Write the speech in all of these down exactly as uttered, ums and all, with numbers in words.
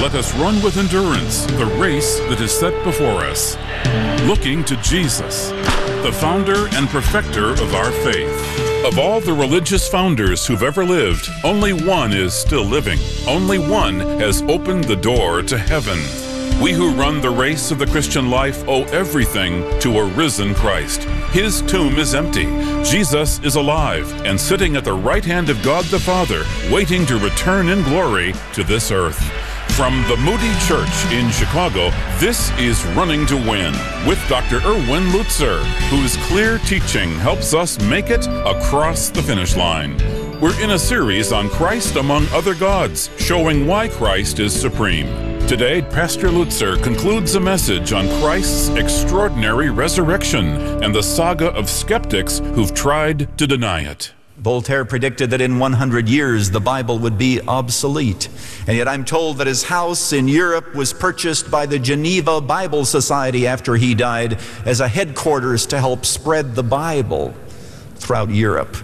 let us run with endurance the race that is set before us, looking to Jesus, the founder and perfecter of our faith. Of all the religious founders who've ever lived, only one is still living. Only one has opened the door to heaven. We who run the race of the Christian life owe everything to a risen Christ. His tomb is empty. Jesus is alive and sitting at the right hand of God the Father, waiting to return in glory to this earth. From the Moody Church in Chicago, this is Running to Win with Doctor Erwin Lutzer, whose clear teaching helps us make it across the finish line. We're in a series on Christ among other gods, showing why Christ is supreme. Today, Pastor Lutzer concludes a message on Christ's extraordinary resurrection and the saga of skeptics who've tried to deny it. Voltaire predicted that in one hundred years the Bible would be obsolete. And yet I'm told that his house in Europe was purchased by the Geneva Bible Society after he died as a headquarters to help spread the Bible throughout Europe.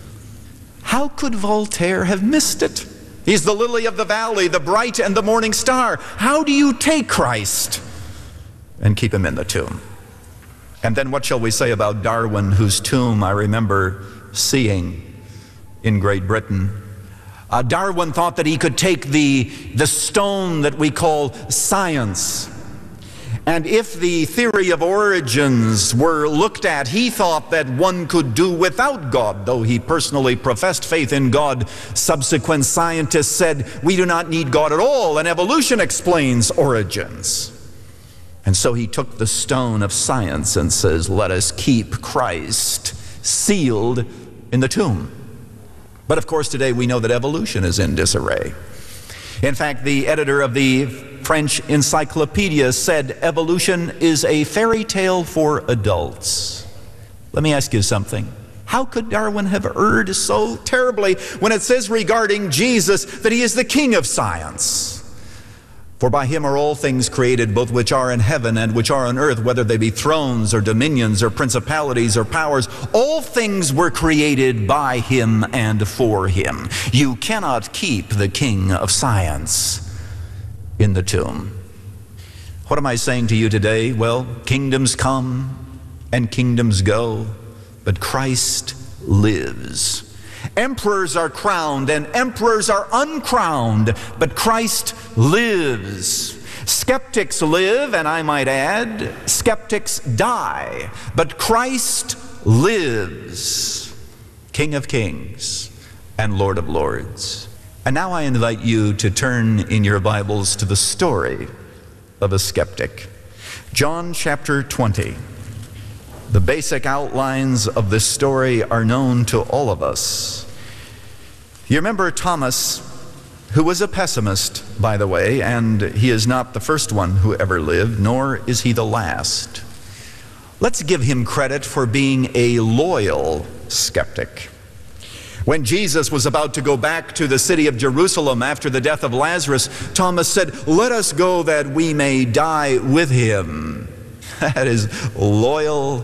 How could Voltaire have missed it? He's the lily of the valley, the bright and the morning star. How do you take Christ and keep him in the tomb? And then what shall we say about Darwin, whose tomb I remember seeing in Great Britain? Uh, Darwin thought that he could take the, the stone that we call science, and if the theory of origins were looked at, he thought that one could do without God. Though he personally professed faith in God, subsequent scientists said, we do not need God at all, and evolution explains origins. And so he took the stone of science and says, let us keep Christ sealed in the tomb. But of course today we know that evolution is in disarray. In fact, the editor of the French Encyclopedia said evolution is a fairy tale for adults. Let me ask you something. How could Darwin have erred so terribly when it says regarding Jesus that he is the king of science? For by him are all things created, both which are in heaven and which are on earth, whether they be thrones or dominions or principalities or powers. All things were created by him and for him. You cannot keep the king of science in the tomb. What am I saying to you today? Well, kingdoms come and kingdoms go, but Christ lives. Emperors are crowned and emperors are uncrowned, but Christ lives. Skeptics live, and I might add, skeptics die, but Christ lives, King of kings and Lord of lords. And now I invite you to turn in your Bibles to the story of a skeptic. John chapter twenty. The basic outlines of this story are known to all of us. You remember Thomas, who was a pessimist, by the way, and he is not the first one who ever lived, nor is he the last. Let's give him credit for being a loyal skeptic. When Jesus was about to go back to the city of Jerusalem after the death of Lazarus, Thomas said, let us go that we may die with him. That is loyal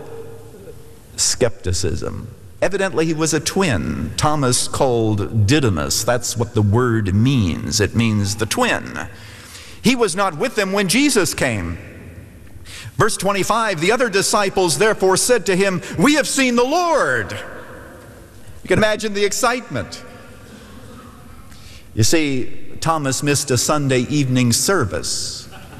skepticism. Evidently he was a twin. Thomas called Didymus. That's what the word means. It means the twin. He was not with them when Jesus came. Verse twenty-five, the other disciples therefore said to him, we have seen the Lord. You can imagine the excitement. You see, Thomas missed a Sunday evening service.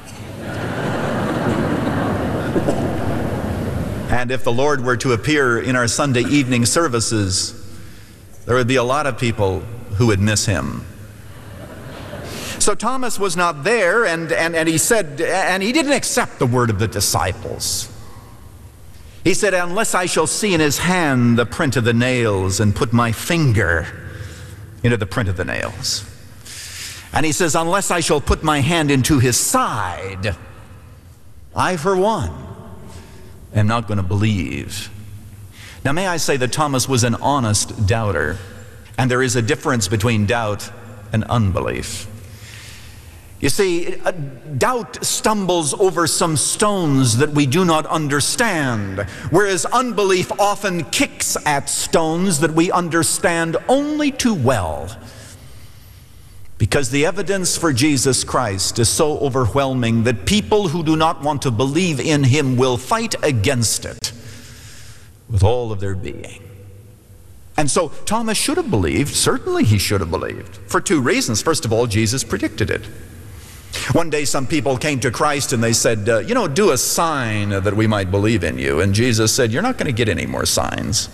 And if the Lord were to appear in our Sunday evening services, there would be a lot of people who would miss him. So Thomas was not there, and, and, and he said, and he didn't accept the word of the disciples. He said, unless I shall see in his hand the print of the nails and put my finger into the print of the nails. And he says, unless I shall put my hand into his side, I for one am not going to believe. Now may I say that Thomas was an honest doubter, and there is a difference between doubt and unbelief. You see, doubt stumbles over some stones that we do not understand, whereas unbelief often kicks at stones that we understand only too well. Because the evidence for Jesus Christ is so overwhelming that people who do not want to believe in him will fight against it with all of their being. And so Thomas should have believed. Certainly he should have believed, for two reasons. First of all, Jesus predicted it. One day some people came to Christ and they said, uh, you know, do a sign that we might believe in you. And Jesus said, you're not going to get any more signs.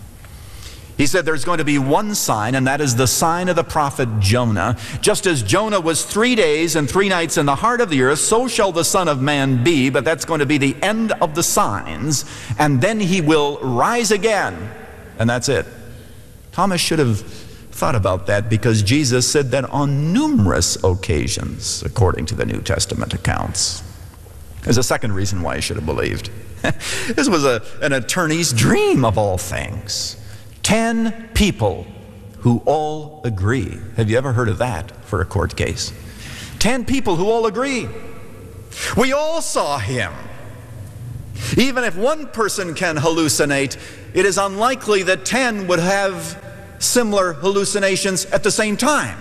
He said there's going to be one sign, and that is the sign of the prophet Jonah. Just as Jonah was three days and three nights in the heart of the earth, so shall the Son of Man be, but that's going to be the end of the signs, and then he will rise again, and that's it. Thomas should have thought about that, because Jesus said that on numerous occasions, according to the New Testament accounts. There's a second reason why he should have believed. This was a, an attorney's dream of all things. Ten people who all agree. Have you ever heard of that for a court case? Ten people who all agree. We all saw him. Even if one person can hallucinate, it is unlikely that ten would have similar hallucinations at the same time.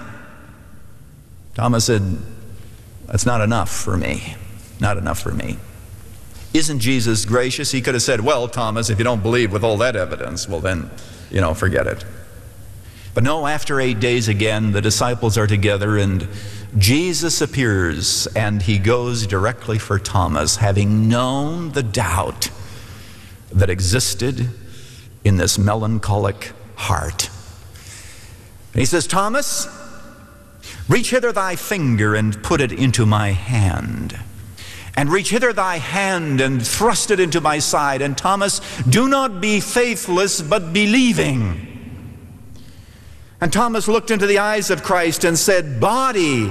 Thomas said, that's not enough for me. Not enough for me. Isn't Jesus gracious? He could have said, well, Thomas, if you don't believe with all that evidence, well then, you know, forget it. But no, after eight days again, the disciples are together and Jesus appears and he goes directly for Thomas, having known the doubt that existed in this melancholic heart. And he says, Thomas, reach hither thy finger and put it into my hand. And reach hither thy hand and thrust it into my side. And Thomas, do not be faithless, but believing. And Thomas looked into the eyes of Christ and said, body,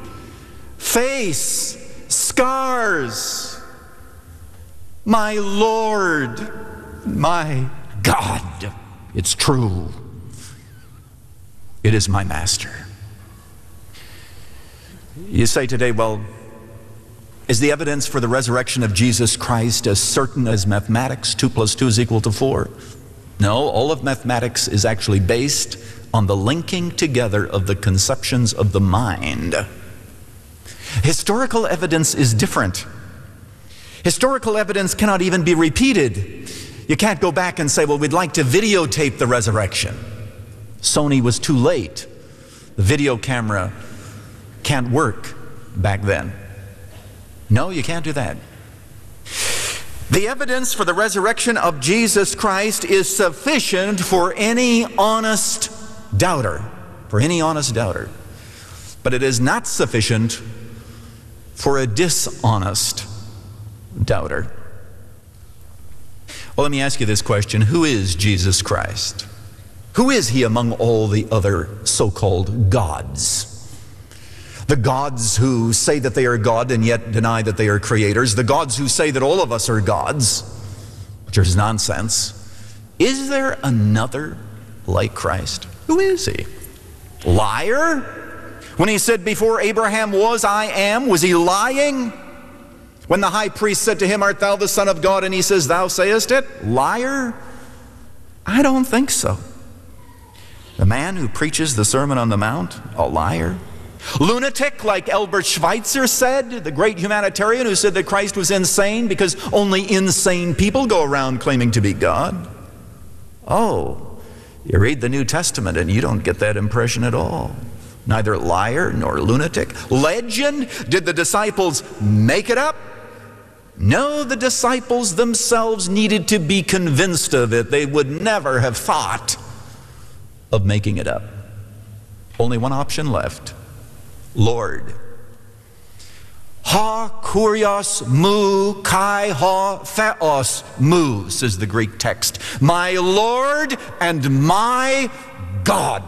face, scars, my Lord, my God. It's true. It is my master. You say today, well, is the evidence for the resurrection of Jesus Christ as certain as mathematics? Two plus two is equal to four. No, all of mathematics is actually based on the linking together of the conceptions of the mind. Historical evidence is different. Historical evidence cannot even be repeated. You can't go back and say, well, we'd like to videotape the resurrection. Sony was too late. The video camera can't work back then. No, you can't do that. The evidence for the resurrection of Jesus Christ is sufficient for any honest doubter, for any honest doubter. But it is not sufficient for a dishonest doubter. Well, let me ask you this question. Who is Jesus Christ? Who is he among all the other so-called gods? The gods who say that they are God and yet deny that they are creators. The gods who say that all of us are gods, which is nonsense. Is there another like Christ? Who is he? Liar? When he said, before Abraham was, I am, was he lying? When the high priest said to him, art thou the Son of God? And he says, thou sayest it? Liar? I don't think so. The man who preaches the Sermon on the Mount? A liar? Lunatic, like Albert Schweitzer said, the great humanitarian who said that Christ was insane because only insane people go around claiming to be God. Oh, you read the New Testament and you don't get that impression at all. Neither liar nor lunatic. Legend? Did the disciples make it up? No, the disciples themselves needed to be convinced of it. They would never have thought of making it up. Only one option left. Lord. Ha kurios mu kai ha theos mu, says the Greek text. My Lord and my God.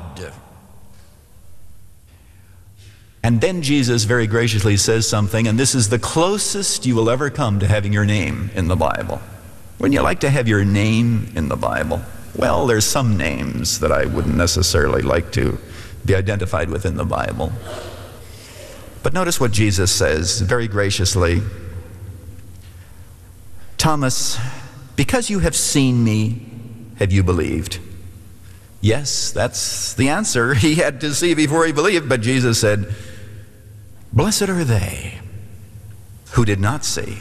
And then Jesus very graciously says something, and this is the closest you will ever come to having your name in the Bible. Wouldn't you like to have your name in the Bible? Well, there's some names that I wouldn't necessarily like to be identified with in the Bible. But notice what Jesus says very graciously. Thomas, because you have seen me, have you believed? Yes, that's the answer. He had to see before he believed, but Jesus said, blessed are they who did not see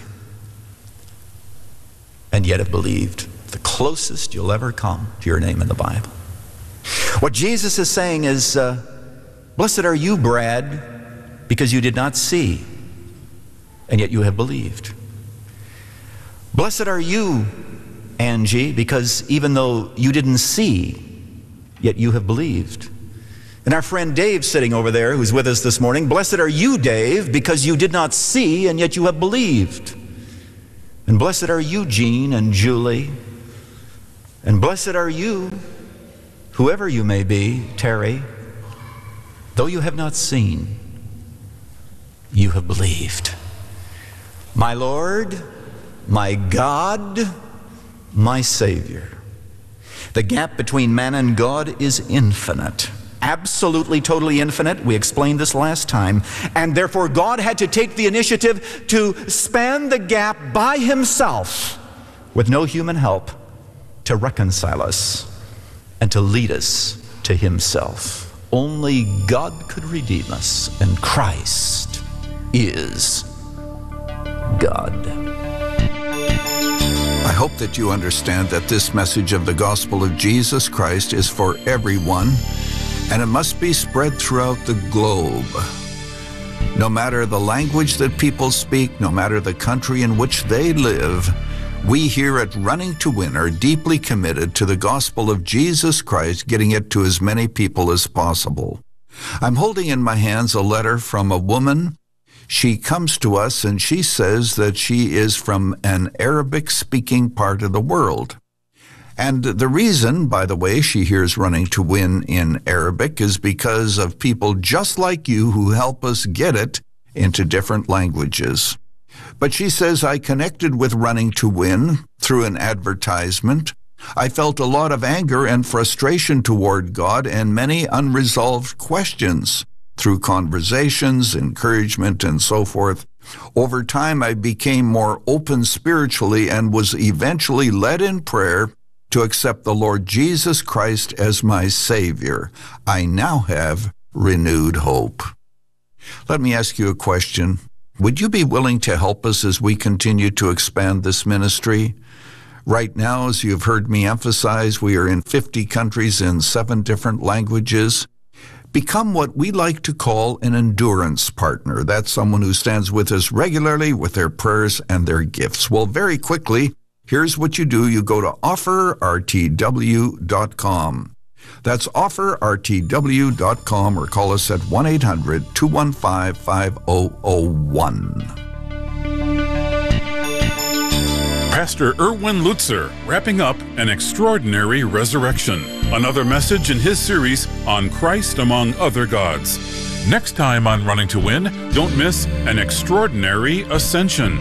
and yet have believed. The closest you'll ever come to your name in the Bible. What Jesus is saying is, uh, blessed are you, Brad, because you did not see and yet you have believed. Blessed are you, Angie, because even though you didn't see, yet you have believed. And our friend Dave sitting over there, who's with us this morning, blessed are you, Dave, because you did not see and yet you have believed. And blessed are you, Jean and Julie. And blessed are you, whoever you may be, Terry, though you have not seen, you have believed. My Lord, my God, my Savior. The gap between man and God is infinite. Absolutely, totally infinite. We explained this last time. And therefore, God had to take the initiative to span the gap by himself with no human help to reconcile us and to lead us to himself. Only God could redeem us, and Christ is God. I hope that you understand that this message of the gospel of Jesus Christ is for everyone, and it must be spread throughout the globe. No matter the language that people speak, no matter the country in which they live, we here at Running to Win are deeply committed to the gospel of Jesus Christ, getting it to as many people as possible. I'm holding in my hands a letter from a woman. She comes to us and she says that she is from an Arabic-speaking part of the world. And the reason, by the way, she hears Running to Win in Arabic is because of people just like you who help us get it into different languages. But she says, I connected with Running to Win through an advertisement. I felt a lot of anger and frustration toward God and many unresolved questions. Through conversations, encouragement, and so forth, over time I became more open spiritually and was eventually led in prayer to accept the Lord Jesus Christ as my Savior. I now have renewed hope. Let me ask you a question. Would you be willing to help us as we continue to expand this ministry? Right now, as you've heard me emphasize, we are in fifty countries in seven different languages. Become what we like to call an endurance partner. That's someone who stands with us regularly with their prayers and their gifts. Well, very quickly, here's what you do. You go to offer r t w dot com. That's offer r t w dot com, or call us at one eight hundred two one five five zero zero one. Pastor Erwin Lutzer, wrapping up An Extraordinary Resurrection, another message in his series on Christ among other gods. Next time on Running to Win, don't miss An Extraordinary Ascension.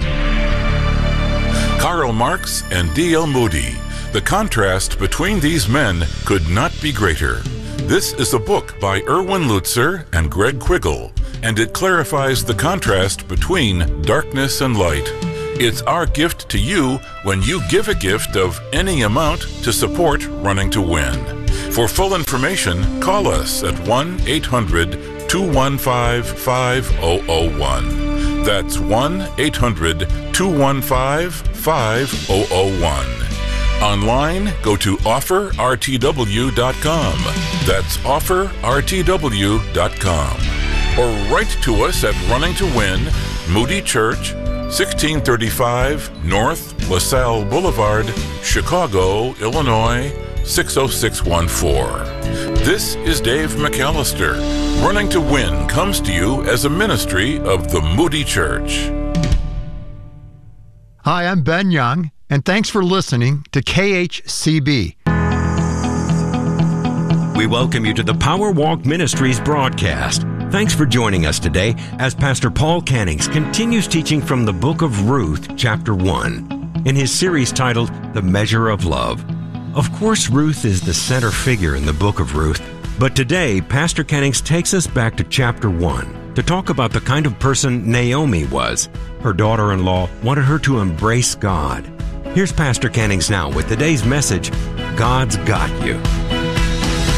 Karl Marx and D L Moody. The contrast between these men could not be greater. This is a book by Erwin Lutzer and Greg Quiggle, and it clarifies the contrast between darkness and light. It's our gift to you when you give a gift of any amount to support Running to Win. For full information, call us at one eight hundred two one five five zero zero one. That's one eight hundred two one five five zero zero one. Online, go to offer r t w dot com. That's offer r t w dot com. Or write to us at Running to Win, Moody Church, sixteen thirty-five North LaSalle Boulevard, Chicago, Illinois, six oh six one four. This is Dave McAllister. Running to Win comes to you as a ministry of the Moody Church. Hi, I'm Ben Young, and thanks for listening to K H C B. We welcome you to the Power Walk Ministries broadcast. Thanks for joining us today as Pastor Paul Cannings continues teaching from the book of Ruth, chapter one, in his series titled The Measure of Love. Of course, Ruth is the center figure in the book of Ruth, but today, Pastor Cannings takes us back to chapter one to talk about the kind of person Naomi was. Her daughter-in-law wanted her to embrace God. Here's Pastor Cannings now with today's message, God's Got You.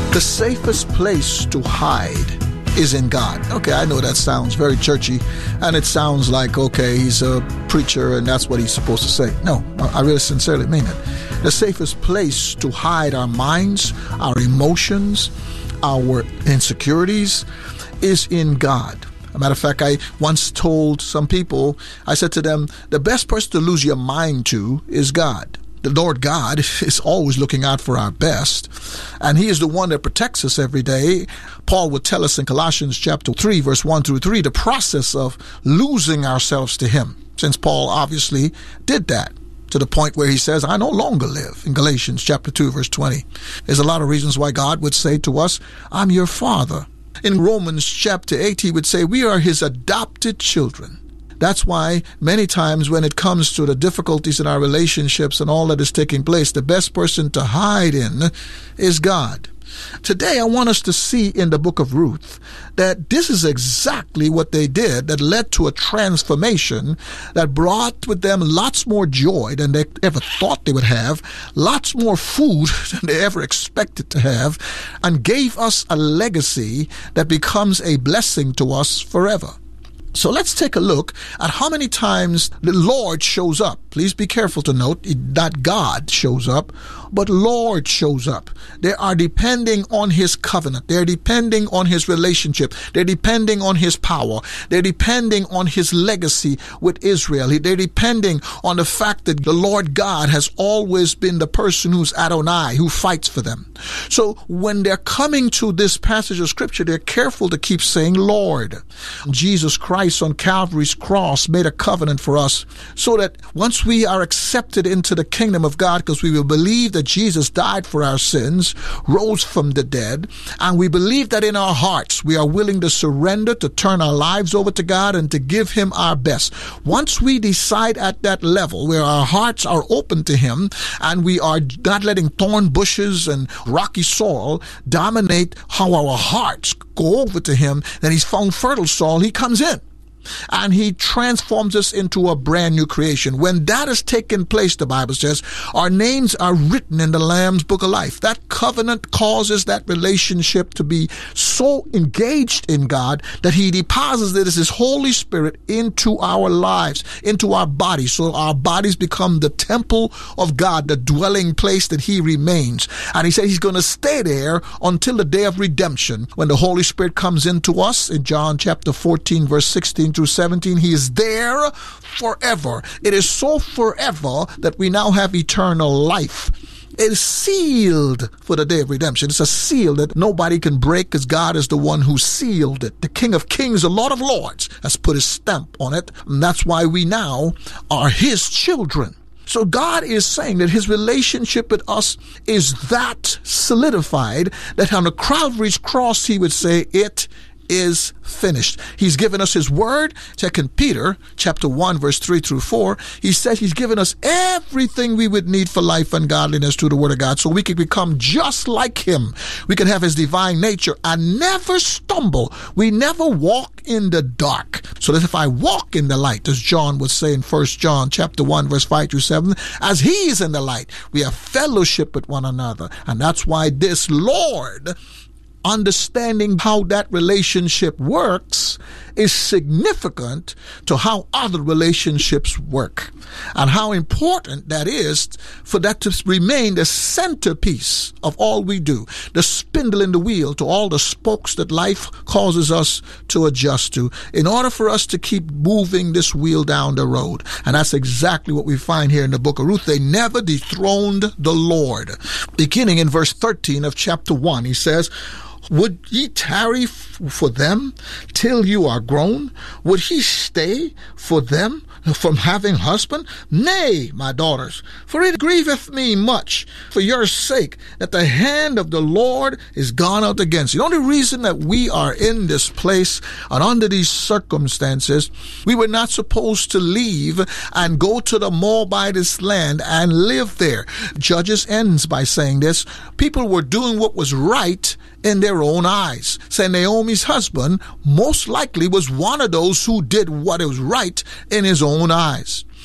The safest place to hide is in God. Okay, I know that sounds very churchy, and it sounds like, okay, he's a preacher and that's what he's supposed to say. No, I really sincerely mean it. The safest place to hide our minds, our emotions, our insecurities is in God. As a matter of fact, I once told some people, I said to them, the best person to lose your mind to is God. The Lord God is always looking out for our best, and he is the one that protects us every day. Paul would tell us in Colossians chapter three, verse one through three, the process of losing ourselves to him, since Paul obviously did that to the point where he says, I no longer live, in Galatians chapter two, verse twenty. There's a lot of reasons why God would say to us, I'm your father. In Romans chapter eight, he would say, we are his adopted children. That's why many times when it comes to the difficulties in our relationships and all that is taking place, the best person to hide in is God. Today, I want us to see in the book of Ruth that this is exactly what they did that led to a transformation that brought with them lots more joy than they ever thought they would have, lots more food than they ever expected to have, and gave us a legacy that becomes a blessing to us forever. So let's take a look at how many times the Lord shows up. Please be careful to note that God shows up, but Lord shows up. They are depending on his covenant. They're depending on his relationship. They're depending on his power. They're depending on his legacy with Israel. They're depending on the fact that the Lord God has always been the person who's Adonai, who fights for them. So when they're coming to this passage of scripture, they're careful to keep saying Lord. Jesus Christ on Calvary's cross made a covenant for us so that once we are accepted into the kingdom of God, because we will believe that Jesus died for our sins, rose from the dead, and we believe that in our hearts we are willing to surrender, to turn our lives over to God and to give him our best. Once we decide at that level where our hearts are open to him and we are not letting thorn bushes and rocky soil dominate how our hearts go over to him, then he's found fertile soil, he comes in. And he transforms us into a brand new creation. When that has taken place, the Bible says, our names are written in the Lamb's Book of Life. That covenant causes that relationship to be so engaged in God that he deposits it as his Holy Spirit into our lives, into our bodies. So our bodies become the temple of God, the dwelling place that he remains. And he said he's going to stay there until the day of redemption, when the Holy Spirit comes into us. In John chapter fourteen, verse sixteen through seventeen, he is there forever. It is so forever that we now have eternal life. It is sealed for the day of redemption. It's a seal that nobody can break, because God is the one who sealed it. The King of Kings, the Lord of Lords, has put his stamp on it, and that's why we now are his children. So God is saying that his relationship with us is that solidified that on the Calvary's cross he would say, it is finished. He's given us his word. Second Peter chapter one, verse three through four. He says he's given us everything we would need for life and godliness through the word of God, so we can become just like him. We can have his divine nature and never stumble. We never walk in the dark. So that if I walk in the light, as John would say in First John chapter one, verse five through seven, as he is in the light, we have fellowship with one another. And that's why this Lord, understanding how that relationship works, is significant to how other relationships work, and how important that is for that to remain the centerpiece of all we do, the spindle in the wheel to all the spokes that life causes us to adjust to, in order for us to keep moving this wheel down the road. And that's exactly what we find here in the book of Ruth. They never dethroned the Lord. Beginning in verse thirteen of chapter one, he says, would ye tarry f- for them till you are grown? Would he stay for them from having husband? Nay, my daughters, for it grieveth me much for your sake that the hand of the Lord is gone out against you. The only reason that we are in this place and under these circumstances, we were not supposed to leave and go to the Moabitess land and live there. Judges ends by saying this. People were doing what was right in their own eyes. Say Naomi's husband most likely was one of those who did what was right in his own eyes.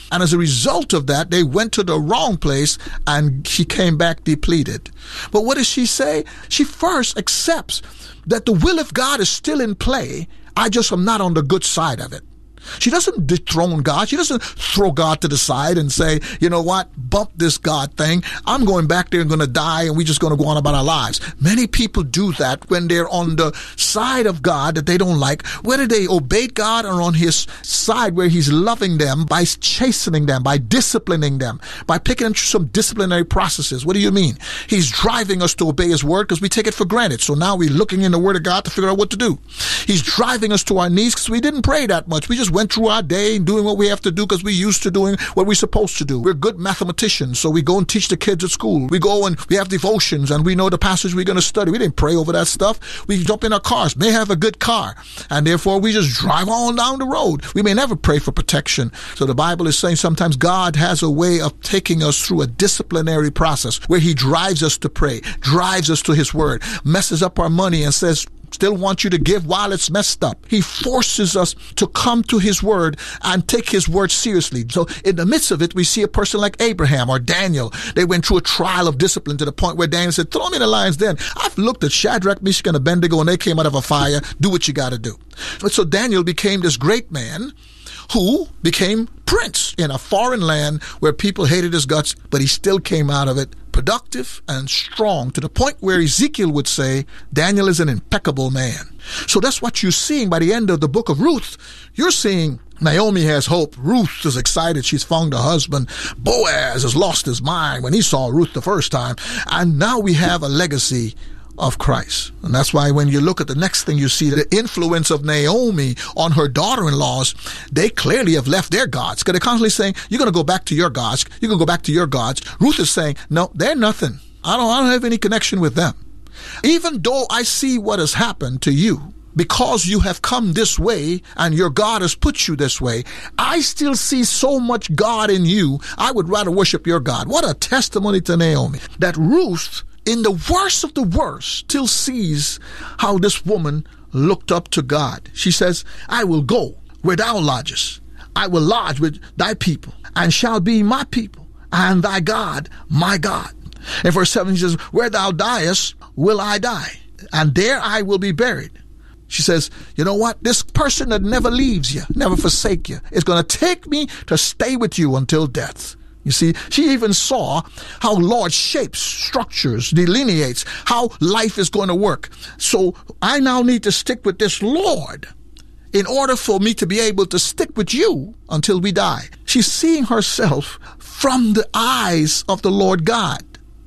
And as a result of that, they went to the wrong place and she came back depleted. But what does she say? She first accepts that the will of God is still in play. I just am not on the good side of it. She doesn't dethrone God. She doesn't throw God to the side and say, you know what, bump this God thing. I'm going back there and going to die and we're just going to go on about our lives. Many people do that when they're on the side of God that they don't like, whether they obeyed God or on his side where he's loving them by chastening them, by disciplining them, by picking them through some disciplinary processes. What do you mean? He's driving us to obey his word because we take it for granted. So now we're looking in the word of God to figure out what to do. He's driving us to our knees because we didn't pray that much. We just went through our day doing what we have to do because we're used to doing what we're supposed to do. We're good mathematicians, so we go and teach the kids at school. We go and we have devotions and we know the passage we're going to study. We didn't pray over that stuff. We jump in our cars, may have a good car, and therefore we just drive on down the road. We may never pray for protection. So the Bible is saying sometimes God has a way of taking us through a disciplinary process where he drives us to pray, drives us to his word, messes up our money and says, still want you to give while it's messed up. He forces us to come to his word and take his word seriously. So in the midst of it, we see a person like Abraham or Daniel. They went through a trial of discipline to the point where Daniel said, throw me in the lion's den. I've looked at Shadrach, Meshach, and Abednego, and they came out of a fire. Do what you got to do. But so Daniel became this great man who became prince in a foreign land where people hated his guts, but he still came out of it productive and strong to the point where Ezekiel would say, Daniel is an impeccable man. So that's what you're seeing by the end of the book of Ruth. You're seeing Naomi has hope. Ruth is excited. She's found a husband. Boaz has lost his mind when he saw Ruth the first time. And now we have a legacy of Christ. And that's why when you look at the next thing, you see the influence of Naomi on her daughter-in-laws. They clearly have left their gods because they're constantly saying, you're going to go back to your gods. You're going to go back to your gods. Ruth is saying, no, they're nothing. I don't, I don't have any connection with them. Even though I see what has happened to you, because you have come this way and your God has put you this way, I still see so much God in you. I would rather worship your God. What a testimony to Naomi that Ruth, in the worst of the worst, still sees how this woman looked up to God. She says, I will go where thou lodgest. I will lodge with thy people, and shall be my people, and thy God my God. In verse seven, he says, where thou diest, will I die, and there I will be buried. She says, you know what? This person that never leaves you, never forsake you, is going to take me to stay with you until death. You see, she even saw how Lord shapes, structures, delineates how life is going to work. So I now need to stick with this Lord in order for me to be able to stick with you until we die. She's seeing herself from the eyes of the Lord God.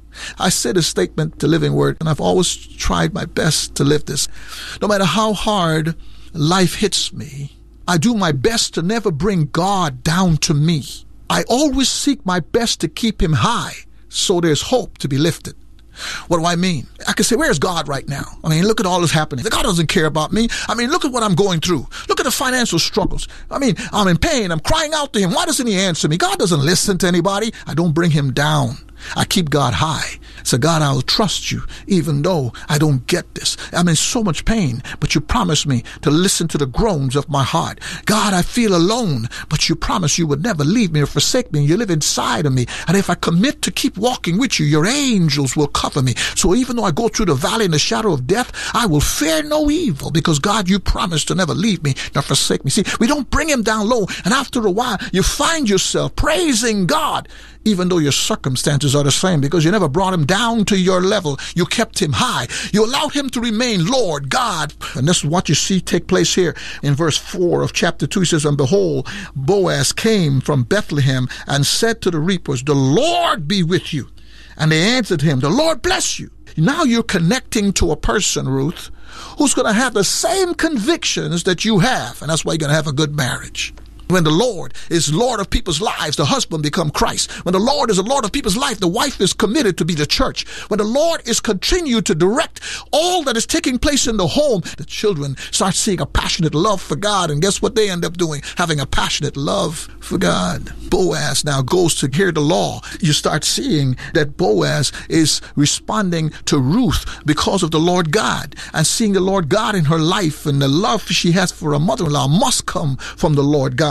I said a statement to Living Word, and I've always tried my best to live this. No matter how hard life hits me, I do my best to never bring God down to me. I always seek my best to keep him high so there's hope to be lifted. What do I mean? I can say, where's God right now? I mean, look at all this happening. God doesn't care about me. I mean, look at what I'm going through. Look at the financial struggles. I mean, I'm in pain. I'm crying out to him. Why doesn't he answer me? God doesn't listen to anybody. I don't bring him down. I keep God high. So God, I'll trust you even though I don't get this. I'm in so much pain, but you promised me to listen to the groans of my heart. God, I feel alone, but you promised you would never leave me or forsake me. You live inside of me. And if I commit to keep walking with you, your angels will cover me. So even though I go through the valley in the shadow of death, I will fear no evil because God, you promised to never leave me nor forsake me. See, we don't bring him down low. And after a while, you find yourself praising God, even though your circumstances are the same, because you never brought him down to your level. You kept him high. You allowed him to remain Lord God. And this is what you see take place here in verse four of chapter two. He says, and behold, Boaz came from Bethlehem and said to the reapers, the Lord be with you. And they answered him, the Lord bless you. Now you're connecting to a person, Ruth, who's going to have the same convictions that you have. And that's why you're going to have a good marriage. When the Lord is Lord of people's lives, the husband becomes Christ. When the Lord is the Lord of people's life, the wife is committed to be the church. When the Lord is continued to direct all that is taking place in the home, the children start seeing a passionate love for God. And guess what they end up doing? Having a passionate love for God. Boaz now goes to hear the law. You start seeing that Boaz is responding to Ruth because of the Lord God, and seeing the Lord God in her life, and the love she has for her mother-in-law must come from the Lord God.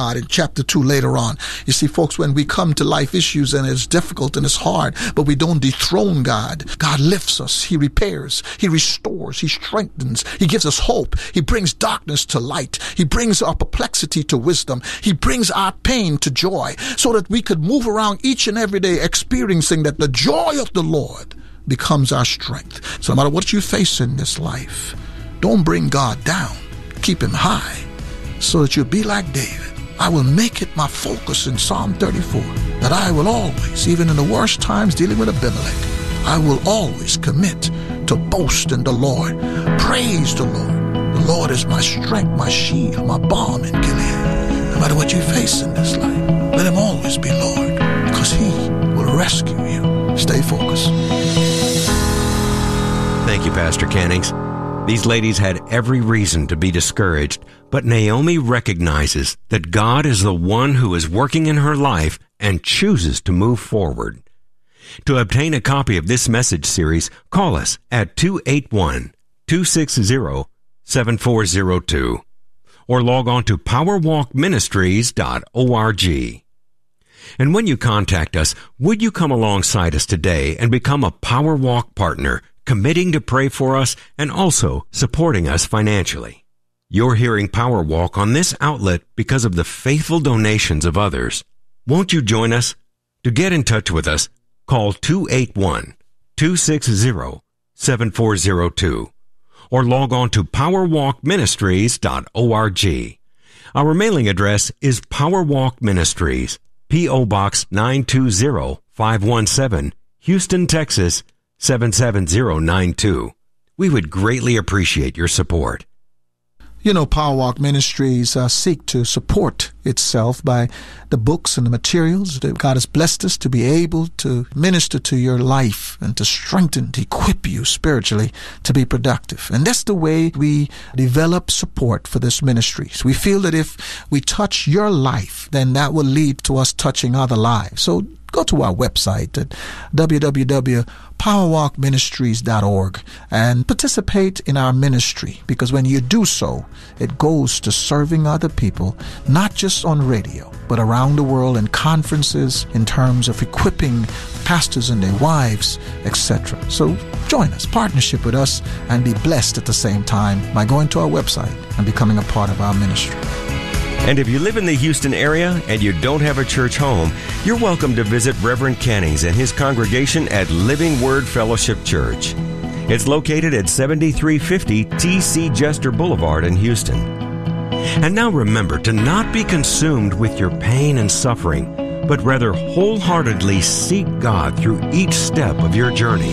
God in chapter two later on. You see, folks, when we come to life issues and it's difficult and it's hard, but we don't dethrone God, God lifts us. He repairs. He restores. He strengthens. He gives us hope. He brings darkness to light. He brings our perplexity to wisdom. He brings our pain to joy so that we could move around each and every day experiencing that the joy of the Lord becomes our strength. So no matter what you face in this life, don't bring God down. Keep him high so that you'll be like David. I will make it my focus in Psalm thirty-four that I will always, even in the worst times dealing with Abimelech, I will always commit to boast in the Lord. Praise the Lord. The Lord is my strength, my shield, my balm in Gilead. No matter what you face in this life, let him always be Lord, because he will rescue you. Stay focused. Thank you, Pastor Cannings. These ladies had every reason to be discouraged, but Naomi recognizes that God is the one who is working in her life and chooses to move forward. To obtain a copy of this message series, call us at two eight one, two six zero, seven four zero two or log on to power walk ministries dot org. And when you contact us, would you come alongside us today and become a Power Walk partner, committing to pray for us and also supporting us financially? You're hearing Power Walk on this outlet because of the faithful donations of others. Won't you join us? To get in touch with us, call two eight one, two six zero, seven four zero two or log on to power walk ministries dot org. Our mailing address is Power Walk Ministries, P O. Box nine two zero, five one seven, Houston, Texas seven seven zero nine two. We would greatly appreciate your support. You know, Power Walk Ministries uh, seek to support itself by the books and the materials that God has blessed us to be able to minister to your life and to strengthen, to equip you spiritually to be productive. And that's the way we develop support for this ministry. So we feel that if we touch your life, then that will lead to us touching other lives. So go to our website at w w w dot power walk ministries dot org and participate in our ministry, because when you do so, it goes to serving other people, not just on radio, but around the world in conferences in terms of equipping pastors and their wives, et cetera. So join us, partnership with us, and be blessed at the same time by going to our website and becoming a part of our ministry. And if you live in the Houston area and you don't have a church home, you're welcome to visit Reverend Cannings and his congregation at Living Word Fellowship Church. It's located at seventy-three fifty T C Jester Boulevard in Houston. And now remember to not be consumed with your pain and suffering, but rather wholeheartedly seek God through each step of your journey.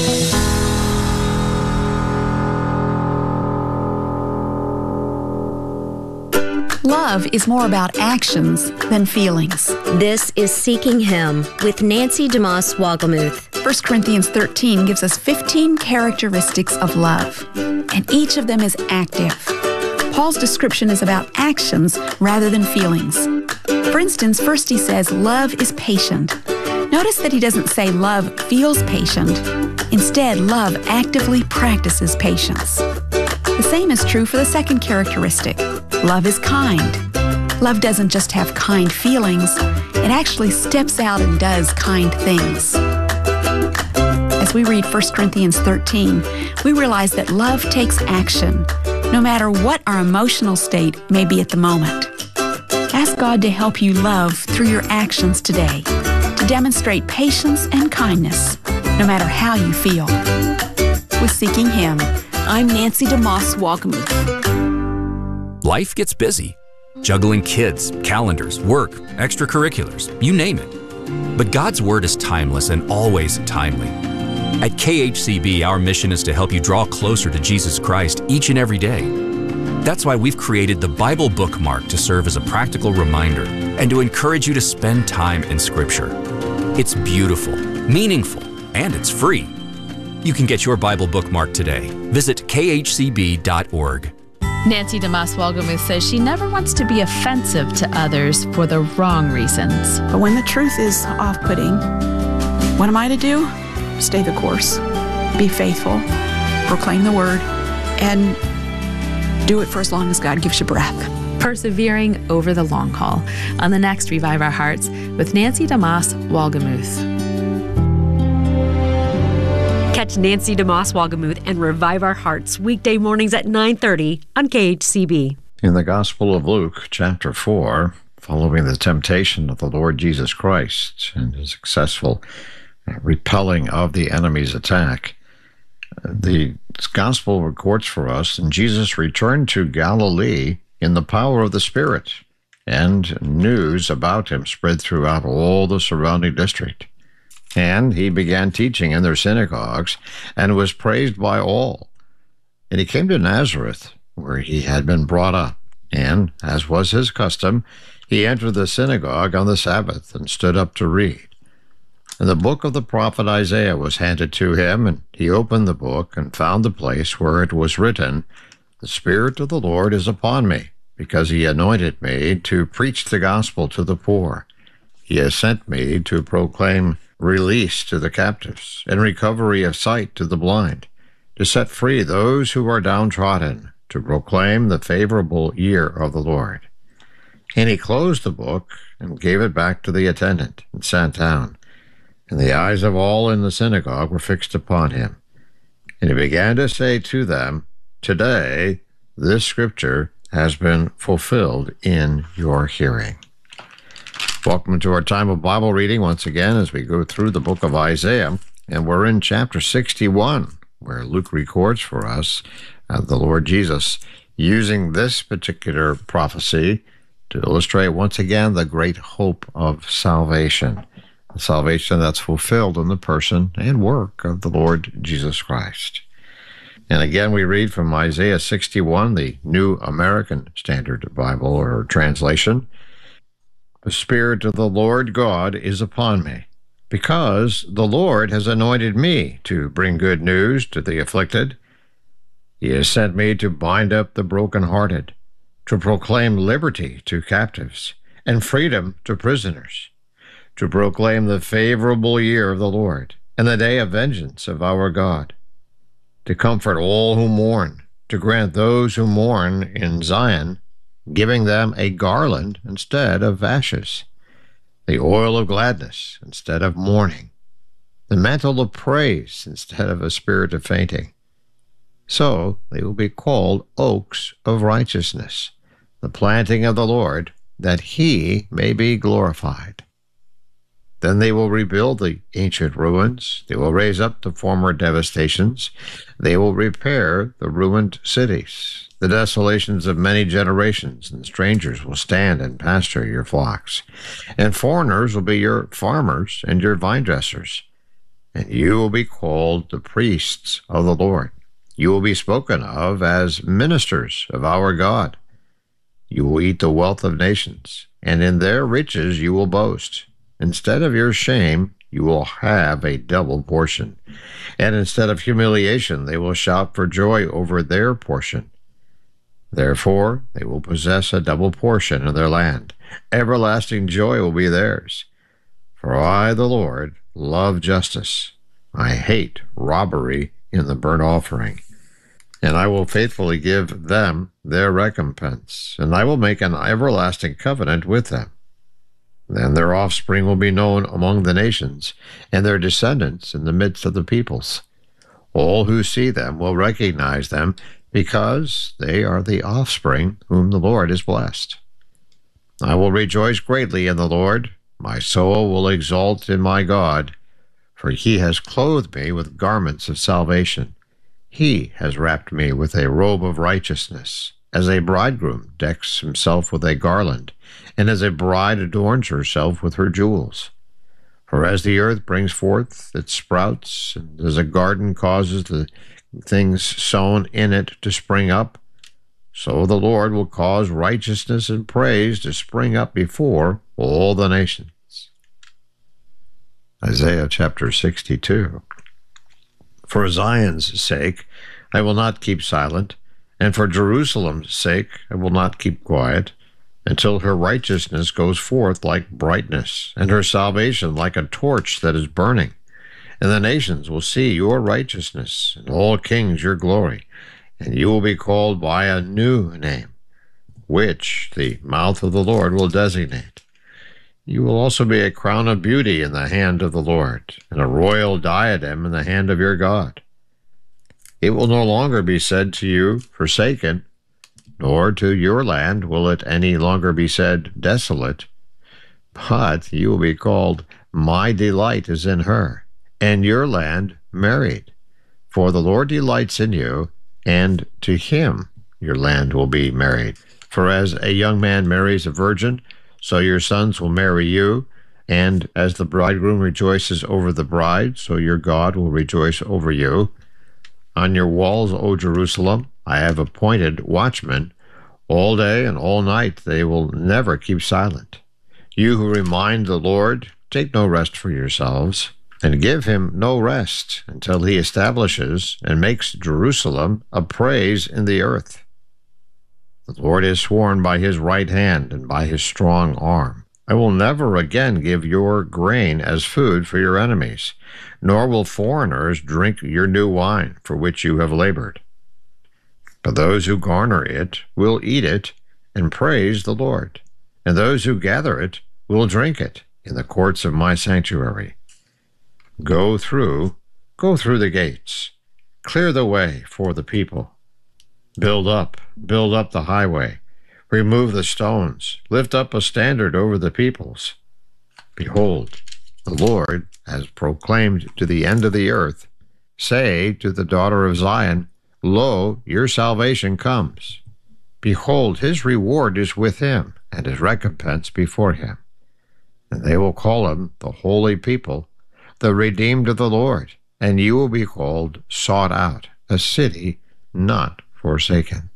Love is more about actions than feelings. This is Seeking Him with Nancy DeMoss Wolgemuth. First Corinthians thirteen gives us fifteen characteristics of love, and each of them is active. Paul's description is about actions rather than feelings. For instance, first he says, love is patient. Notice that he doesn't say love feels patient. Instead, love actively practices patience. The same is true for the second characteristic. Love is kind. Love doesn't just have kind feelings, it actually steps out and does kind things. As we read First Corinthians thirteen, we realize that love takes action, no matter what our emotional state may be at the moment. Ask God to help you love through your actions today, to demonstrate patience and kindness, no matter how you feel. With Seeking Him, I'm Nancy DeMoss Wolgemuth. Life gets busy. Juggling kids, calendars, work, extracurriculars, you name it. But God's Word is timeless and always timely. At K H C B, our mission is to help you draw closer to Jesus Christ each and every day. That's why we've created the Bible Bookmark to serve as a practical reminder and to encourage you to spend time in Scripture. It's beautiful, meaningful, and it's free. You can get your Bible Bookmark today. Visit k h c b dot org. Nancy DeMoss Wolgemuth says she never wants to be offensive to others for the wrong reasons. But when the truth is off-putting, what am I to do? Stay the course. Be faithful. Proclaim the word. And do it for as long as God gives you breath. persevering over the long haul, on the next Revive Our Hearts with Nancy DeMoss Wolgemuth. Catch Nancy DeMoss Wolgemuth and Revive Our Hearts weekday mornings at nine thirty on K H C B. In the Gospel of Luke, chapter four, following the temptation of the Lord Jesus Christ and his successful repelling of the enemy's attack, the Gospel records for us, and Jesus returned to Galilee in the power of the Spirit, and news about him spread throughout all the surrounding district. And he began teaching in their synagogues, and was praised by all. And he came to Nazareth, where he had been brought up, and, as was his custom, he entered the synagogue on the Sabbath, and stood up to read. And the book of the prophet Isaiah was handed to him, and he opened the book, and found the place where it was written, "The Spirit of the Lord is upon me, because he anointed me to preach the gospel to the poor. He has sent me to proclaim release to the captives, and recovery of sight to the blind, to set free those who are downtrodden, to proclaim the favorable year of the Lord." And he closed the book, and gave it back to the attendant, and sat down. And the eyes of all in the synagogue were fixed upon him. And he began to say to them, "Today this scripture has been fulfilled in your hearing." Welcome to our time of Bible reading once again as we go through the book of Isaiah. And we're in chapter sixty-one, where Luke records for us uh, the Lord Jesus using this particular prophecy to illustrate once again the great hope of salvation. The salvation that's fulfilled in the person and work of the Lord Jesus Christ. And again, we read from Isaiah sixty-one, the New American Standard Bible or translation. "The Spirit of the Lord God is upon me, because the Lord has anointed me to bring good news to the afflicted. He has sent me to bind up the brokenhearted, to proclaim liberty to captives, and freedom to prisoners, to proclaim the favorable year of the Lord, and the day of vengeance of our God, to comfort all who mourn, to grant those who mourn in Zion, giving them a garland instead of ashes, the oil of gladness instead of mourning, the mantle of praise instead of a spirit of fainting. So they will be called oaks of righteousness, the planting of the Lord, that he may be glorified. Then they will rebuild the ancient ruins. They will raise up the former devastations. They will repair the ruined cities, the desolations of many generations, and strangers will stand and pasture your flocks. And foreigners will be your farmers and your vine dressers. And you will be called the priests of the Lord. You will be spoken of as ministers of our God. You will eat the wealth of nations, and in their riches you will boast. Instead of your shame, you will have a double portion. And instead of humiliation, they will shout for joy over their portion. Therefore, they will possess a double portion of their land. Everlasting joy will be theirs. For I, the Lord, love justice. I hate robbery in the burnt offering. And I will faithfully give them their recompense, and I will make an everlasting covenant with them. Then their offspring will be known among the nations, and their descendants in the midst of the peoples. All who see them will recognize them, because they are the offspring whom the Lord has blessed. I will rejoice greatly in the Lord. My soul will exult in my God, for he has clothed me with garments of salvation. He has wrapped me with a robe of righteousness, as a bridegroom decks himself with a garland, and as a bride adorns herself with her jewels. For as the earth brings forth its sprouts, and as a garden causes the things sown in it to spring up, so the Lord will cause righteousness and praise to spring up before all the nations. Isaiah chapter sixty-two. For Zion's sake I will not keep silent, and for Jerusalem's sake I will not keep quiet, until her righteousness goes forth like brightness, and her salvation like a torch that is burning. And the nations will see your righteousness, and all kings your glory, and you will be called by a new name, which the mouth of the Lord will designate. You will also be a crown of beauty in the hand of the Lord, and a royal diadem in the hand of your God. It will no longer be said to you, forsaken, nor to your land will it any longer be said, desolate, but you will be called, my delight is in her, and your land married. For the Lord delights in you, and to him your land will be married. For as a young man marries a virgin, so your sons will marry you, and as the bridegroom rejoices over the bride, so your God will rejoice over you. On your walls, O Jerusalem, I have appointed watchmen. All day and all night they will never keep silent. You who remind the Lord, take no rest for yourselves, and give him no rest until he establishes and makes Jerusalem a praise in the earth. The Lord has sworn by his right hand and by his strong arm, I will never again give your grain as food for your enemies, nor will foreigners drink your new wine for which you have labored. But those who garner it will eat it and praise the Lord, and those who gather it will drink it in the courts of my sanctuary. Go through, go through the gates, clear the way for the people. Build up, build up the highway, remove the stones, lift up a standard over the peoples. Behold, the Lord has proclaimed to the end of the earth, say to the daughter of Zion, lo, your salvation comes. Behold, his reward is with him, and his recompense before him. And they will call him the holy people, the redeemed of the Lord, and you will be called sought out, a city not forsaken.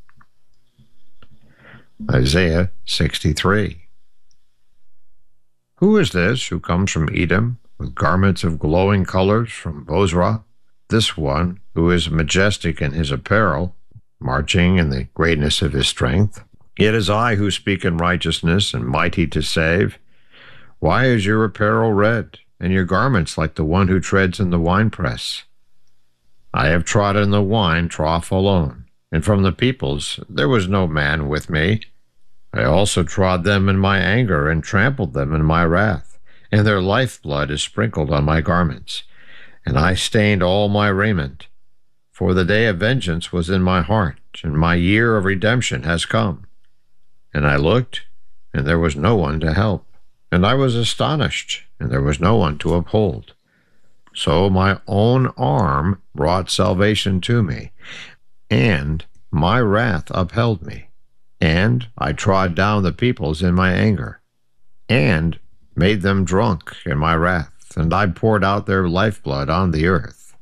Isaiah sixty-three. Who is this who comes from Edom with garments of glowing colors from Bozrah? This one who is majestic in his apparel, marching in the greatness of his strength. It is I who speak in righteousness and mighty to save. Why is your apparel red, and your garments like the one who treads in the winepress? I have trodden the wine trough alone, and from the peoples there was no man with me. I also trod them in my anger and trampled them in my wrath, and their lifeblood is sprinkled on my garments, and I stained all my raiment. For the day of vengeance was in my heart, and my year of redemption has come. And I looked, and there was no one to help, and I was astonished, and there was no one to uphold. So my own arm brought salvation to me, and my wrath upheld me. And I trod down the peoples in my anger, and made them drunk in my wrath, and I poured out their lifeblood on the earth.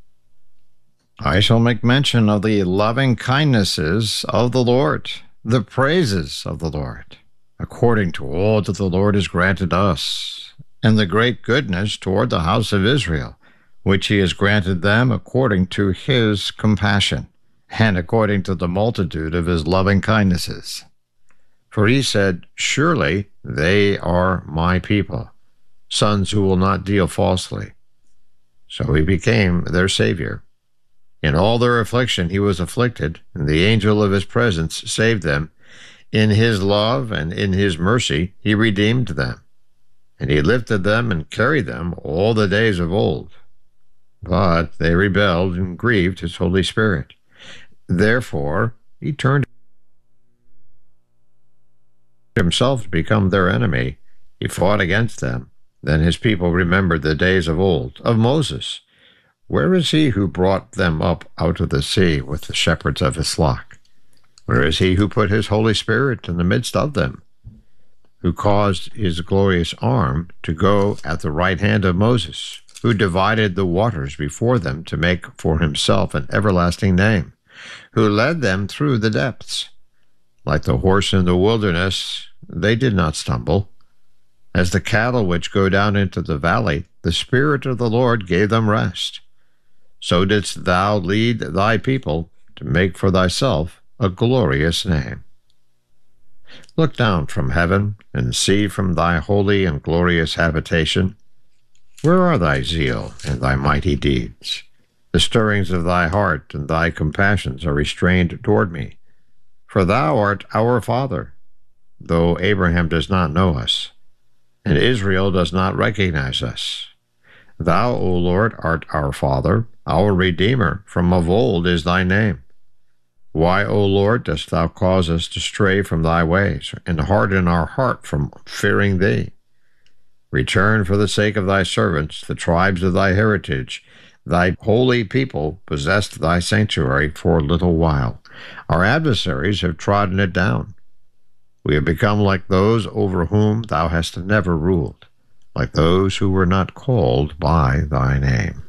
I shall make mention of the loving kindnesses of the Lord, the praises of the Lord, according to all that the Lord has granted us, and the great goodness toward the house of Israel, which he has granted them according to his compassion, and according to the multitude of his loving kindnesses. For he said, surely they are my people, sons who will not deal falsely. So he became their Savior. In all their affliction he was afflicted, and the angel of his presence saved them. In his love and in his mercy he redeemed them, and he lifted them and carried them all the days of old. But they rebelled and grieved his Holy Spirit. Therefore, he turned himself to become their enemy. He fought against them. Then his people remembered the days of old, of Moses. Where is he who brought them up out of the sea with the shepherds of his flock? Where is he who put his Holy Spirit in the midst of them? Who caused his glorious arm to go at the right hand of Moses? Who divided the waters before them to make for himself an everlasting name? Who led them through the depths? Like the horse in the wilderness, they did not stumble. As the cattle which go down into the valley, the Spirit of the Lord gave them rest. So didst thou lead thy people to make for thyself a glorious name. Look down from heaven, and see from thy holy and glorious habitation. Where are thy zeal and thy mighty deeds? The stirrings of thy heart and thy compassions are restrained toward me. For thou art our father, though Abraham does not know us, and Israel does not recognize us. Thou, O Lord, art our Father, our Redeemer, from of old is thy name. Why, O Lord, dost thou cause us to stray from thy ways, and harden our heart from fearing thee? Return for the sake of thy servants, the tribes of thy heritage. Thy holy people possessed thy sanctuary for a little while. Our adversaries have trodden it down. We have become like those over whom thou hast never ruled, like those who were not called by thy name.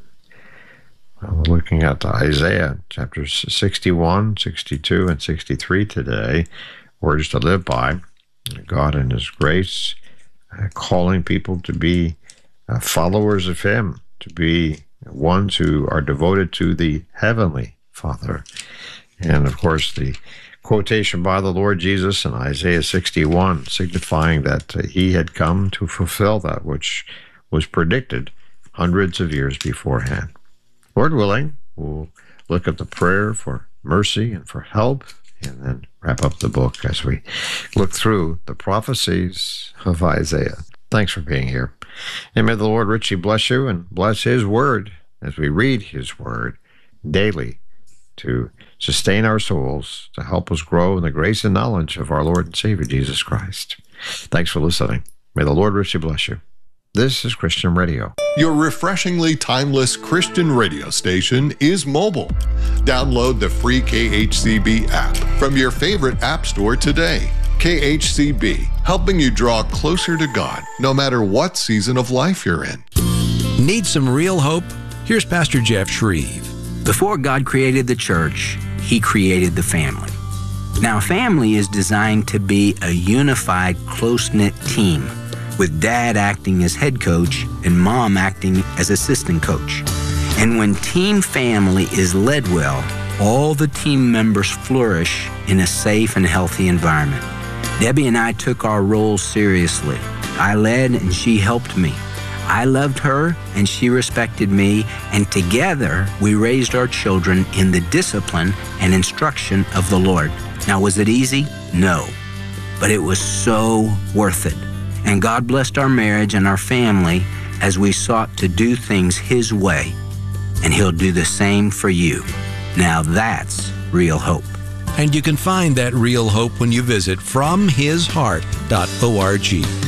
Well, we're looking at Isaiah chapters sixty-one, sixty-two, and sixty-three today, words to live by. God in his grace, uh, calling people to be uh, followers of him, to be ones who are devoted to the Heavenly Father. And of course, the quotation by the Lord Jesus in Isaiah sixty-one, signifying that uh, he had come to fulfill that which was predicted hundreds of years beforehand. Lord willing, we'll look at the prayer for mercy and for help, and then wrap up the book as we look through the prophecies of Isaiah. Thanks for being here. And may the Lord richly bless you and bless his word as we read his word daily to sustain our souls, to help us grow in the grace and knowledge of our Lord and Savior, Jesus Christ. Thanks for listening. May the Lord richly bless you. This is Christian Radio. Your refreshingly timeless Christian radio station is mobile. Download the free K H C B app from your favorite app store today. K H C B, helping you draw closer to God, no matter what season of life you're in. Need some real hope? Here's Pastor Jeff Shreve. Before God created the church, he created the family. Now, family is designed to be a unified, close-knit team, with dad acting as head coach and mom acting as assistant coach. And when team family is led well, all the team members flourish in a safe and healthy environment. Debbie and I took our roles seriously. I led and she helped me. I loved her and she respected me, and together we raised our children in the discipline and instruction of the Lord. Now, was it easy? No, but it was so worth it. And God blessed our marriage and our family as we sought to do things his way, and he'll do the same for you. Now that's real hope. And you can find that real hope when you visit from his heart dot org.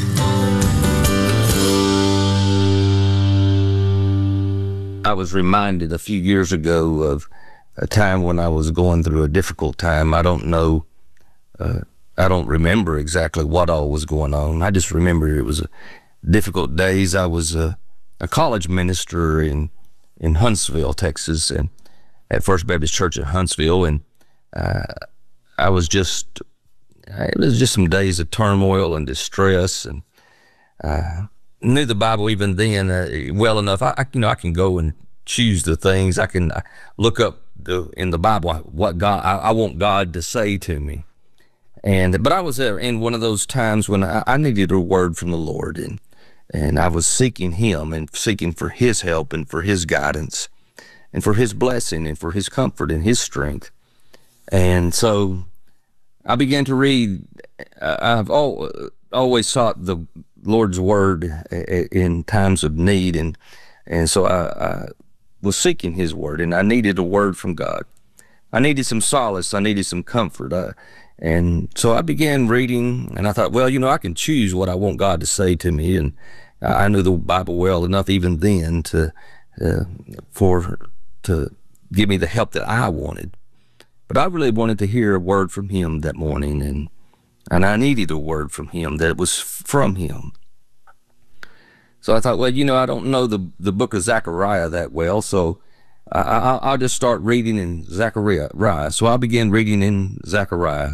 I was reminded a few years ago of a time when I was going through a difficult time. I don't know, uh, I don't remember exactly what all was going on. I just remember it was a difficult days. I was a, a college minister in, in Huntsville, Texas, and at First Baptist Church in Huntsville, and uh, I was just, it was just some days of turmoil and distress, and uh, knew the Bible even then uh, well enough. I, I, you know, I can go and choose the things. I can look up the, in the Bible what God I, I want God to say to me. And but I was uh, in one of those times when I, I needed a word from the Lord, and and I was seeking Him and seeking for His help and for His guidance and for His blessing and for His comfort and His strength. And so I began to read. Uh, I've all, always sought the Lord's word in times of need, and and so I, I was seeking his word, and I needed a word from God. I needed some solace. I needed some comfort. I, and so I began reading, and I thought, well, you know, I can choose what I want God to say to me, and I knew the Bible well enough even then to uh, for to give me the help that I wanted. But I really wanted to hear a word from him that morning, and and I needed a word from him that was from him. So I thought, well, you know, I don't know the the book of Zechariah that well, so I, I, I'll just start reading in Zechariah. So I began reading in Zechariah,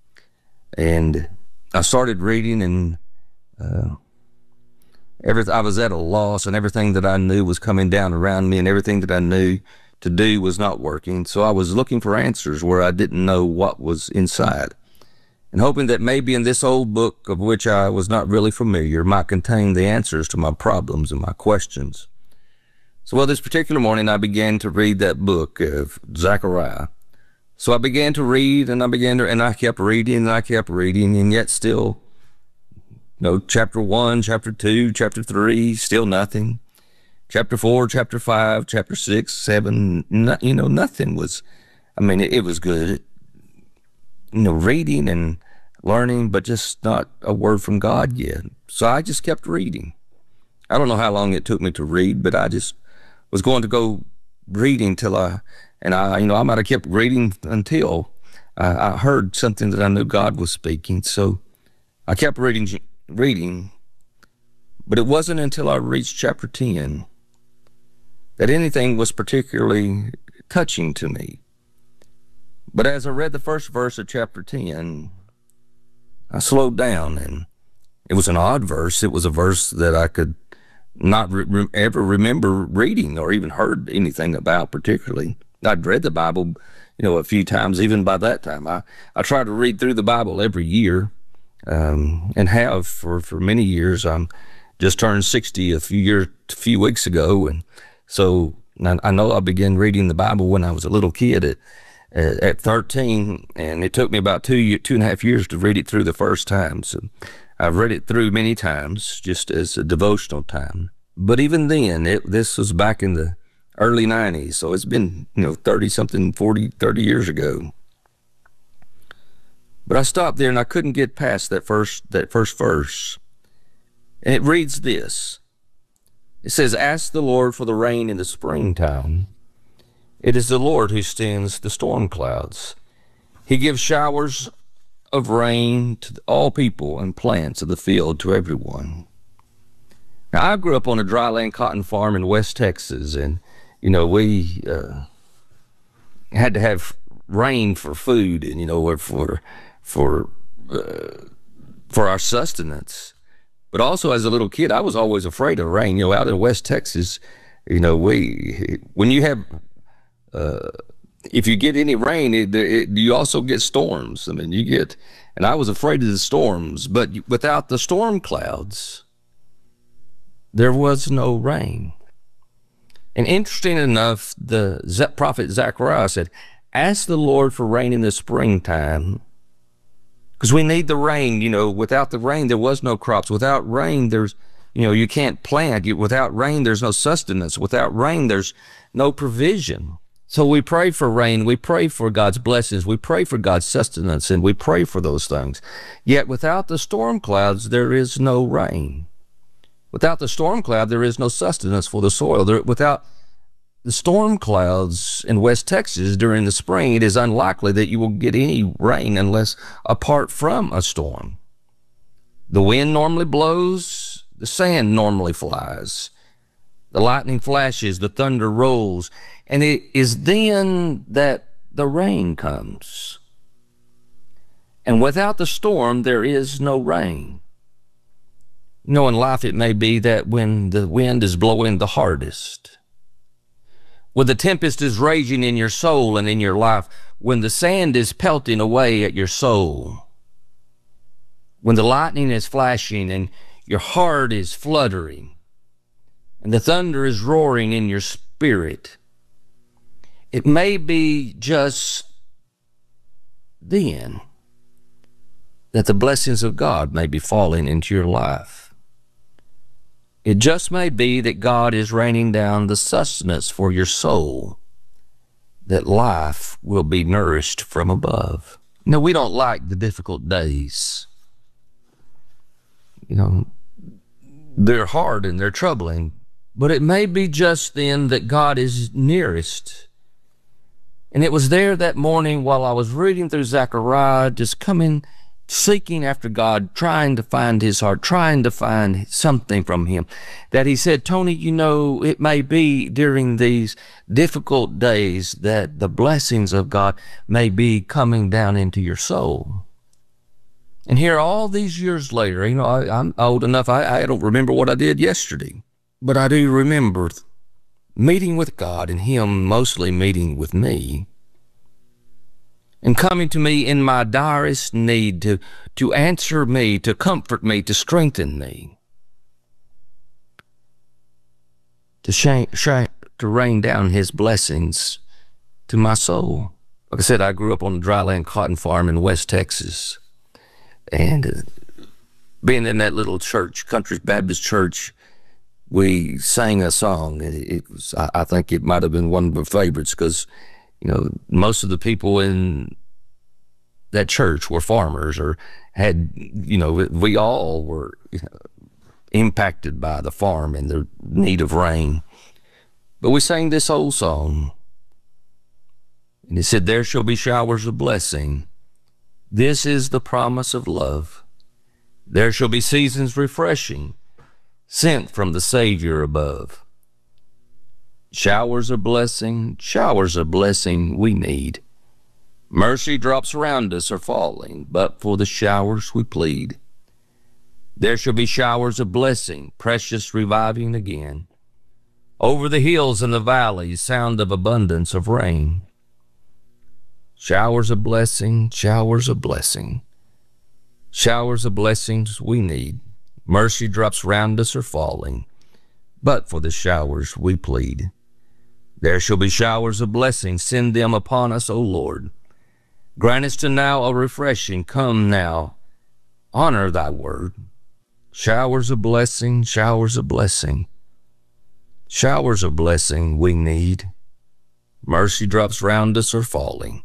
and I started reading, and uh, every, I was at a loss, and everything that I knew was coming down around me, and everything that I knew to do was not working. So I was looking for answers where I didn't know what was inside, and hoping that maybe in this old book, of which I was not really familiar, might contain the answers to my problems and my questions. So, well, this particular morning I began to read that book of Zechariah, So I began to read, and I began to, and I kept reading, and I kept reading, and yet still, you know, chapter one, chapter two, chapter three, still nothing. Chapter four, chapter five, chapter six, seven, no, you know, nothing was, I mean, it, it was good, you know, reading and learning, but just not a word from God yet. So I just kept reading. I don't know how long it took me to read, but I just was going to go reading till I, and I, you know, I might have kept reading until I, I heard something that I knew God was speaking. So I kept reading, reading, but it wasn't until I reached chapter ten that anything was particularly touching to me. But as I read the first verse of chapter ten, I slowed down, and it was an odd verse. It was a verse that I could not re- ever remember reading or even heard anything about particularly. I'd read the Bible, you know, a few times. Even by that time, I, I try to read through the Bible every year, um, and have for, for many years. I'm just turned sixty a few years, a few weeks ago, and so I, I know I began reading the Bible when I was a little kid at at thirteen, and it took me about two two and a half years to read it through the first time. So I've read it through many times just as a devotional time. But even then, it, this was back in the early nineties, so it's been, you know, thirty something, forty, thirty years ago. But I stopped there and I couldn't get past that first that first verse. And it reads this. It says, "Ask the Lord for the rain in the springtime. It is the Lord who stems the storm clouds. He gives showers of rain to all people and plants of the field to everyone." Now, I grew up on a dry land cotton farm in West Texas, and, you know, we uh, had to have rain for food, and, you know, for for uh, for our sustenance. But also, as a little kid, I was always afraid of rain. You know, out in West Texas, you know, we when you have uh, if you get any rain, it, it, you also get storms. I mean, you get, and I was afraid of the storms, but without the storm clouds, there was no rain. And interesting enough, the prophet Zechariah said, "Ask the Lord for rain in the springtime," because we need the rain. You know, without the rain, there was no crops. Without rain, there's, you know, you can't plant. Without rain, there's no sustenance. Without rain, there's no provision. So we pray for rain, we pray for God's blessings, we pray for God's sustenance, and we pray for those things. Yet without the storm clouds, there is no rain. Without the storm cloud, there is no sustenance for the soil. There, without the storm clouds in West Texas during the spring, it is unlikely that you will get any rain unless apart from a storm. The wind normally blows, the sand normally flies, the lightning flashes, the thunder rolls, and it is then that the rain comes. And without the storm, there is no rain. You know, in life it may be that when the wind is blowing the hardest, when the tempest is raging in your soul and in your life, when the sand is pelting away at your soul, when the lightning is flashing and your heart is fluttering, and the thunder is roaring in your spirit, it may be just then that the blessings of God may be falling into your life. It just may be that God is raining down the sustenance for your soul, that life will be nourished from above. You know, we don't like the difficult days. You know, they're hard and they're troubling, but it may be just then that God is nearest. And it was there that morning while I was reading through Zechariah, just coming, seeking after God, trying to find his heart, trying to find something from him, that he said, "Tony, you know, it may be during these difficult days that the blessings of God may be coming down into your soul." And here, all these years later, you know, I, I'm old enough, I, I don't remember what I did yesterday, but I do remember meeting with God and him mostly meeting with me and coming to me in my direst need to, to answer me, to comfort me, to strengthen me, to, shame, shame, to rain down his blessings to my soul. Like I said, I grew up on a dryland cotton farm in West Texas. And uh, being in that little church, Country Baptist Church, we sang a song. It, it was, I, I think it might have been one of my favorites because, you know, most of the people in that church were farmers or had, you know, we all were you know, impacted by the farm and the need of rain. But we sang this old song. And it said, there shall be showers of blessing. This is the promise of love. There shall be seasons refreshing, sent from the Savior above. Showers of blessing, showers of blessing we need. Mercy drops around us are falling, but for the showers we plead. There shall be showers of blessing, precious reviving again. Over the hills and the valleys, sound of abundance of rain. Showers of blessing, showers of blessing. Showers of blessings we need. Mercy drops round us are falling, but for the showers we plead. There shall be showers of blessing, send them upon us, O Lord. Grant us to now a refreshing, come now, honor thy word. Showers of blessing, showers of blessing. Showers of blessing we need. Mercy drops round us are falling,